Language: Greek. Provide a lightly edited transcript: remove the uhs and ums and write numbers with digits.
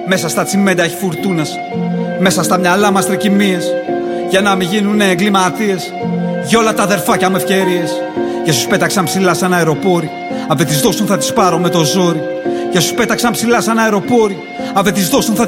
Μέσα στα τσιμέντα έχει φουρτούνας, μέσα στα μυαλά μας τρικυμίες, για να μην γίνουνε εγκληματίες. Για όλα τα αδερφάκια με ευκαιρίες. Για όσους πέταξαν ψηλά σαν αεροπόροι, αν δεν τις δώσουν θα τις πάρω με το ζόρι. Για όσους πέταξαν ψηλά σαν αεροπόροι, αν δεν τις δώσουν θα